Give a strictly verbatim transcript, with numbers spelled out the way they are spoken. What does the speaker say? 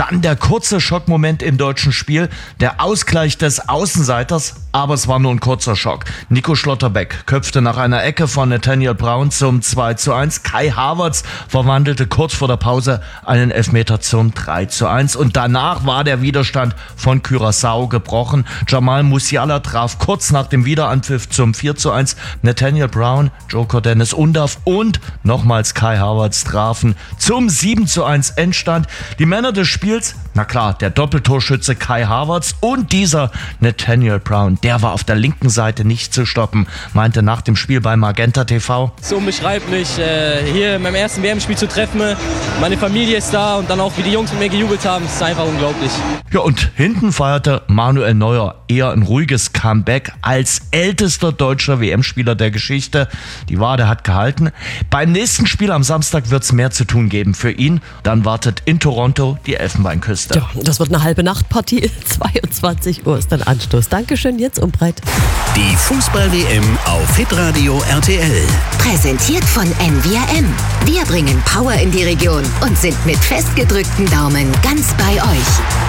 Dann der kurze Schockmoment im deutschen Spiel, der Ausgleich des Außenseiters, aber es war nur ein kurzer Schock. Nico Schlotterbeck köpfte nach einer Ecke von Nathaniel Brown zum zwei zu eins. Kai Havertz verwandelte kurz vor der Pause einen Elfmeter zum drei zu eins. Und danach war der Widerstand von Curaçao gebrochen. Jamal Musiala traf kurz nach dem Wiederanpfiff zum vier zu eins. Nathaniel Brown, Joker Dennis Undav und nochmals Kai Havertz trafen zum sieben zu eins Endstand. Die Männer des Spiels, na klar, der Doppeltorschütze Kai Havertz und dieser Nathaniel Brown, der war auf der linken Seite nicht zu stoppen, meinte nach dem Spiel bei Magenta T V. So unbeschreiblich, äh, hier in meinem ersten W M-Spiel zu treffen, meine Familie ist da und dann auch, wie die Jungs mit mir gejubelt haben, ist einfach unglaublich. Ja, und hinten feierte Manuel Neuer eher ein ruhiges Comeback als ältester deutscher W M-Spieler der Geschichte. Die Wade hat gehalten. Beim nächsten Spiel am Samstag wird es mehr zu tun geben für ihn. Dann wartet in Toronto die Elfenbeinküste. Ja, das wird eine halbe Nachtpartie. zweiundzwanzig Uhr ist dann Anstoß. Dankeschön, jetzt umbreit. Die Fußball-W M auf Hitradio R T L. Präsentiert von N V R M. Wir bringen Power in die Region und sind mit festgedrückten Daumen ganz bei euch.